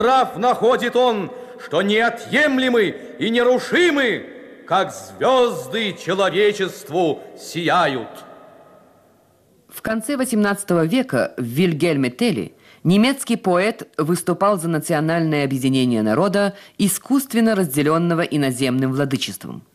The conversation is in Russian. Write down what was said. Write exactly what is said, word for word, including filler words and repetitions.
Прав находит он, что неотъемлемы и нерушимы, как звезды человечеству сияют. В конце восемнадцатого века в Вильгельме Телле немецкий поэт выступал за национальное объединение народа, искусственно разделенного иноземным владычеством.